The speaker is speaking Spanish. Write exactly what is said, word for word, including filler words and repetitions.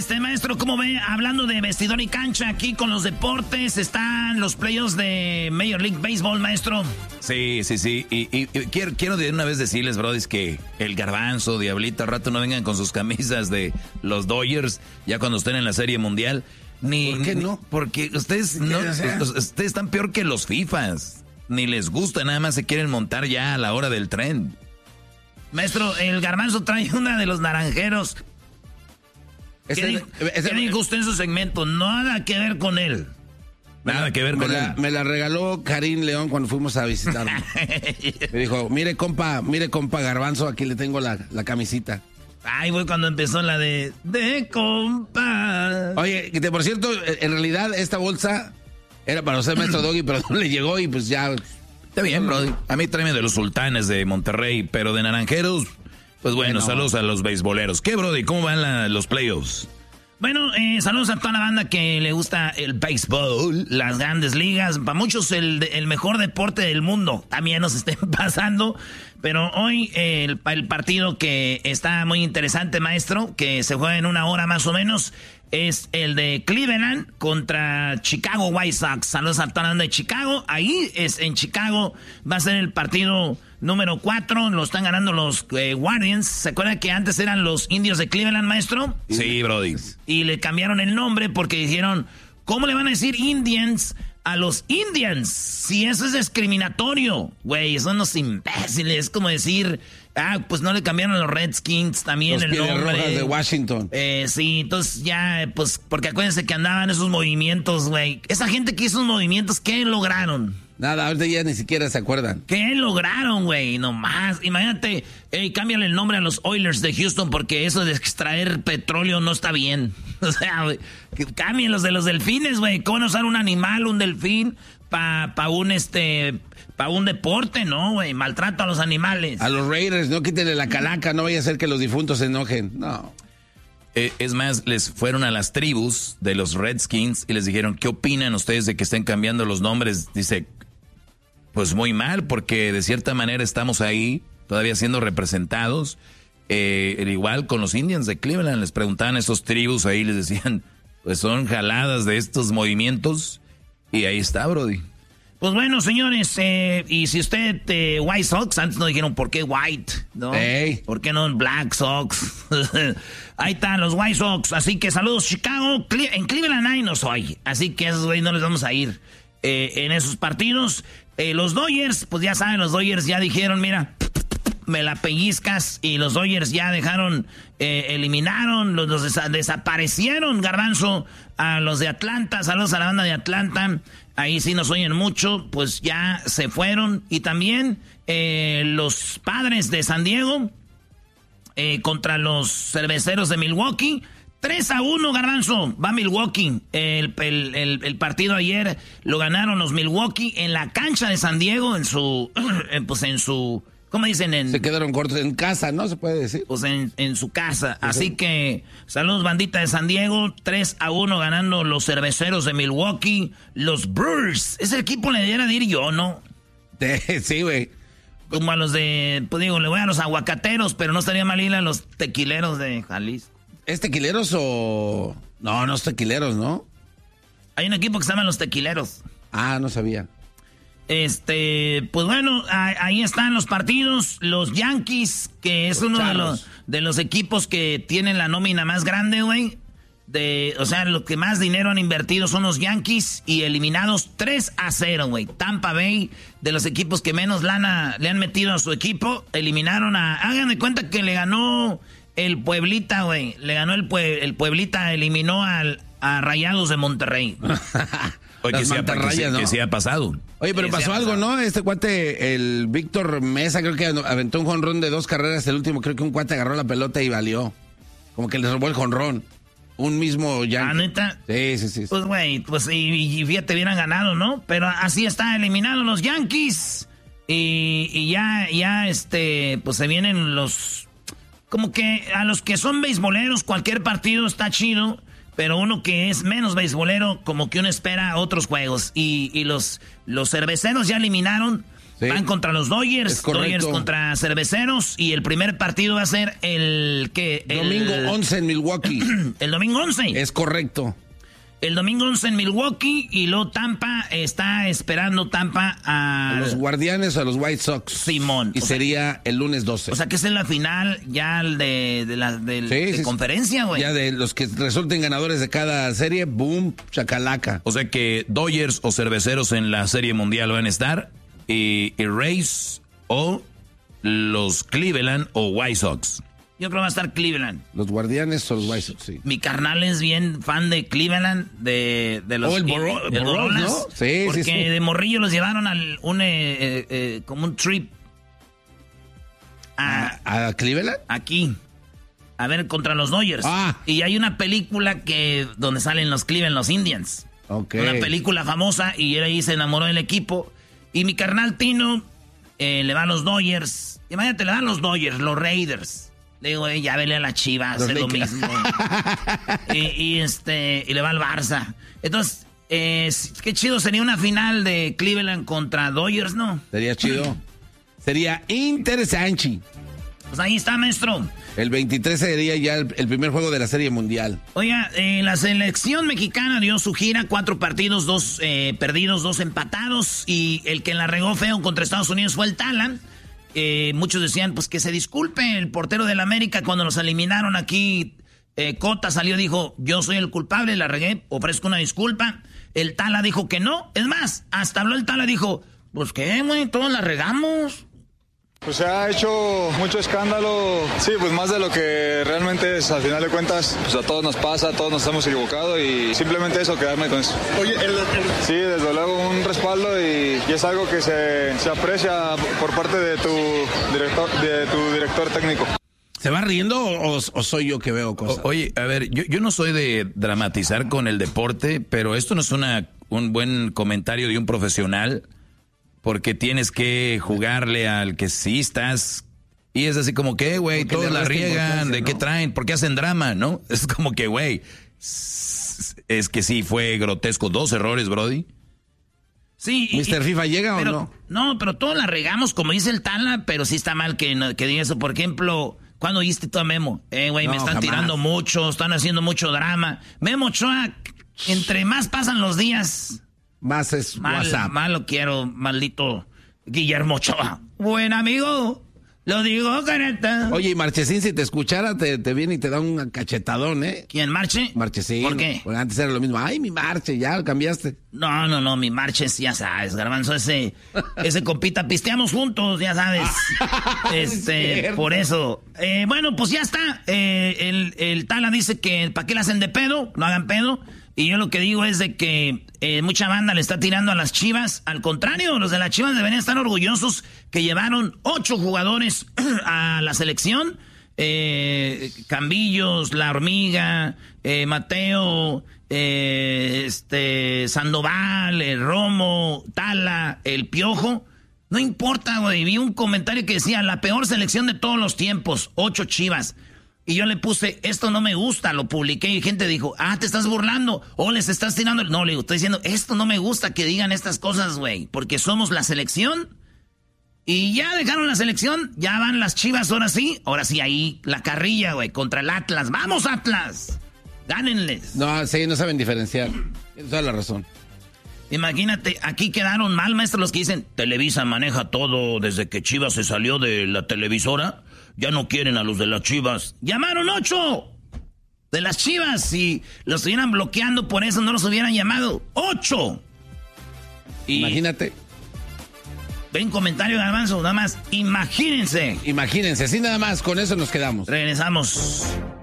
Este maestro, ¿cómo ve? Hablando de vestidor y cancha, aquí con los deportes, están los playoffs de Major League Baseball, maestro. Sí, sí, sí. Y, y, y quiero, quiero de una vez decirles, brodis, que el Garbanzo, Diablito, al rato no vengan con sus camisas de los Dodgers, ya cuando estén en la Serie Mundial. Ni, ¿Por qué no? Ni, porque ustedes, no, o sea? ustedes están peor que los FIFAs. Ni les gusta, nada más se quieren montar ya a la hora del tren. Maestro, el Garbanzo trae una de los naranjeros. ¿Qué, dijo, ese, ¿qué dijo usted en su segmento? Nada que ver con él. Nada que ver me con la, él. Me la regaló Karim León cuando fuimos a visitarlo. Me dijo, mire compa, mire compa Garbanzo, aquí le tengo la, la camisita. Ay, güey, cuando empezó la de... De compa. Oye, que por cierto, en realidad esta bolsa era para usted, maestro Doggy, pero no le llegó y pues ya... Está bien, bro. A mí tráeme de los Sultanes de Monterrey, pero de naranjeros... Pues bueno, bueno, saludos a los beisboleros. ¿Qué, brody? ¿Cómo van la, los playoffs? Bueno, eh, saludos a toda la banda que le gusta el béisbol, las grandes ligas. Para muchos el, el mejor deporte del mundo. También nos estén pasando. Pero hoy eh, el, el partido que está muy interesante, maestro, que se juega en una hora más o menos, es el de Cleveland contra Chicago White Sox. Saludos a toda la banda de Chicago. Ahí es en Chicago, va a ser el partido número cuatro, lo están ganando los eh, Guardians. ¿Se acuerdan que antes eran los Indios de Cleveland, maestro? Sí, brody. Y le cambiaron el nombre porque dijeron, ¿cómo le van a decir Indians a los Indians? Si eso es discriminatorio, güey, son los imbéciles. Es como decir, ah, pues no le cambiaron a los Redskins también los el nombre. Rojas de Washington. Eh, sí, entonces ya, pues, porque acuérdense que andaban esos movimientos, güey. Esa gente que hizo esos movimientos, ¿qué lograron? Nada, ahorita ya ni siquiera se acuerdan. ¿Qué lograron, güey? Nomás. Imagínate, hey, cámbiale el nombre a los Oilers de Houston porque eso de extraer petróleo no está bien. O sea, güey, cámbienlos de los delfines, güey. ¿Cómo no usar un animal, un delfín, para pa un, este, pa un deporte, no, güey? Maltrato a los animales. A los Raiders, no quítenle la calaca, no vaya a ser que los difuntos se enojen. No. Eh, es más, les fueron a las tribus de los Redskins y les dijeron, ¿qué opinan ustedes de que estén cambiando los nombres? Dice... Pues muy mal, porque de cierta manera estamos ahí, todavía siendo representados. Eh, igual con los Indians de Cleveland, les preguntaban a esos tribus ahí, les decían, pues son jaladas de estos movimientos. Y ahí está, brody. Pues bueno, señores, eh, y si usted, eh, White Sox, antes no dijeron por qué White, ¿no? Hey. ¿Por qué no Black Sox? Ahí están los White Sox, así que saludos Chicago, Cle- en Cleveland ahí no soy, así que esos güey no les vamos a ir eh, en esos partidos. Eh, los Dodgers, pues ya saben, los Dodgers ya dijeron, mira, me la pellizcas, y los Dodgers ya dejaron, eh, eliminaron, los, los desa- desaparecieron, Garbanzo, a los de Atlanta. Saludos a la banda de Atlanta, ahí sí nos oyen mucho, pues ya se fueron. Y también eh, los Padres de San Diego eh, contra los Cerveceros de Milwaukee. tres a uno, Garbanzo, va Milwaukee. El, el, el, el partido ayer lo ganaron los Milwaukee en la cancha de San Diego, en su, pues en su, ¿cómo dicen? En, se quedaron cortos en casa, ¿no? Se puede decir. Pues en, en su casa. Así que, saludos bandita de San Diego, tres a uno ganando los Cerveceros de Milwaukee. Los Brewers, ese equipo le debiera de ir yo, ¿no? Sí, güey. Como a los de, pues digo, le voy a los aguacateros, pero no estaría mal ir a los tequileros de Jalisco. ¿Es tequileros o...? No, no es tequileros, ¿no? Hay un equipo que se llama los tequileros. Ah, no sabía. Este, pues bueno, ahí están los partidos. Los Yankees, que es los uno charros. de los, de los equipos que tienen la nómina más grande, güey. De, o sea, lo que más dinero han invertido son los Yankees, y eliminados tres a cero, güey. Tampa Bay, de los equipos que menos lana le han metido a su equipo, eliminaron a... Hagan de cuenta que le ganó el Pueblita, güey. Le ganó el, Pue, el Pueblita, eliminó al, a Rayados de Monterrey. Oye, que, sí ha, que, sí, ¿no? que sí ha pasado. Oye, pero pasó algo, ¿no? Este cuate, el Víctor Mesa, creo que aventó un jonrón de dos carreras. El último, creo que un cuate agarró la pelota y valió. Como que le robó el jonrón. Un mismo Yankee. ¿Ah, neta? Sí, sí, sí. Pues, güey, pues y, y fíjate, hubieran ganado, ¿no? Pero así está eliminados los Yankees. Y, y ya, ya, este, pues se vienen los... Como que a los que son beisboleros, cualquier partido está chido, pero uno que es menos beisbolero, como que uno espera otros juegos. Y, y los, los cerveceros ya eliminaron Sí. Van contra los Dodgers, Dodgers contra Cerveceros, y el primer partido va a ser el que el domingo once en Milwaukee. El domingo once. Es correcto. El domingo once en Milwaukee, y luego Tampa está esperando Tampa a... a los Guardianes o a los White Sox. Simón. Y sería sea, el lunes doce. O sea que esa es la final ya de, de la de, sí, de sí, conferencia, güey. Ya de los que resulten ganadores de cada serie, boom, chacalaca. O sea que Dodgers o Cerveceros en la Serie Mundial van a estar, y, y Rays o los Cleveland o White Sox. Yo creo que va a estar Cleveland. Los Guardianes o los White Sox, sí. Mi carnal es bien fan de Cleveland, de, de los... Oh, el Boro, el Borolas, ¿no? Sí, porque sí, sí. de morrillo los llevaron a un, eh, eh, como un trip. A, ¿A, a Cleveland? Aquí. A ver, contra los Dodgers. Ah. Y hay una película que donde salen los Cleveland, los Indians. Okay. Una película famosa, y él ahí se enamoró del equipo. Y mi carnal Tino eh, le va a los Dodgers. Imagínate, le van los Dodgers, los Raiders. Le digo, eh, ya vele a la Chivas, hace lo mismo. y, y este y le va al Barça. Entonces, eh, qué chido sería una final de Cleveland contra Dodgers, ¿no? Sería chido. Sería interesante. Pues ahí está, maestro. El veintitrés sería ya el, el primer juego de la Serie Mundial. Oiga, eh, la selección mexicana dio su gira, cuatro partidos, dos eh, perdidos, dos empatados, y el que la regó feo contra Estados Unidos fue el Tala. Eh, muchos decían, pues que se disculpe el portero del América cuando nos eliminaron aquí. Eh, Cota salió, dijo, yo soy el culpable, la regué, ofrezco una disculpa. El Tala dijo que no. Es más, hasta habló el Tala, dijo, pues qué, güey, todos la regamos. Pues se ha hecho mucho escándalo, sí, pues más de lo que realmente es, al final de cuentas, pues a todos nos pasa, a todos nos hemos equivocado, y simplemente eso, quedarme con eso. Oye, el, el... Sí, desde luego un respaldo, y, y es algo que se, se aprecia por parte de tu director, de tu director técnico. ¿Se va riendo o, o soy yo que veo cosas? O, oye, a ver, yo, yo no soy de dramatizar con el deporte, pero esto no es una, un buen comentario de un profesional. Porque tienes que jugarle al que sí estás. Y es así como que, güey, todos la riegan. ¿De qué traen? ¿Por qué hacen drama, no? Es como que, güey, es que sí fue grotesco. Dos errores, Brody. Sí. ¿mister FIFA llega pero, o no? No, pero todos la regamos, como dice el Tala, pero sí está mal que, que diga eso. Por ejemplo, ¿cuándo oíste tú a Memo? Eh, güey, no, me están jamás. tirando mucho, están haciendo mucho drama. Memo Ochoa, entre más pasan los días... Más es Mal, WhatsApp. Mal lo quiero, maldito Guillermo Ochoa. Buen amigo, lo digo, careta. Oye, y Marchesín, si te escuchara, te, te viene y te da un cachetadón, ¿eh? ¿Quién, Marche? Marchesín. ¿Por qué? Porque antes era lo mismo. Ay, mi Marche, ya lo cambiaste. No, no, no, mi Marches, ya sabes, Garbanzo, ese, ese compita, pisteamos juntos, ya sabes. este, por eso. Eh, bueno, pues ya está. Eh, el, el Tala dice que ¿para qué le hacen de pedo? No hagan pedo. Y yo lo que digo es de que eh, mucha banda le está tirando a las Chivas. Al contrario, los de las Chivas deberían estar orgullosos que llevaron ocho jugadores a la selección. Eh, Cambillos, La Hormiga, eh, Mateo, eh, este Sandoval, el Romo, Tala, el Piojo. No importa, güey. Vi un comentario que decía, la peor selección de todos los tiempos, ocho Chivas. Y yo le puse, esto no me gusta, lo publiqué y gente dijo, ah, te estás burlando, o les estás tirando. No, le digo, estoy diciendo, esto no me gusta que digan estas cosas, güey, porque somos la selección. Y ya dejaron la selección, ya van las Chivas, ahora sí, ahora sí, ahí la carrilla, güey, contra el Atlas. ¡Vamos, Atlas! ¡Gánenles! No, sí, no saben diferenciar. Tienes toda la razón. Imagínate, aquí quedaron mal, maestro, los que dicen, Televisa maneja todo desde que Chivas se salió de la televisora. Ya no quieren a los de las Chivas. ¡Llamaron ocho! De las Chivas. Si los estuvieran bloqueando por eso, no los hubieran llamado. ¡Ocho! Y imagínate. Ven comentario, Garbanzo, nada más. Imagínense. Imagínense, así nada más, con eso nos quedamos. Regresamos.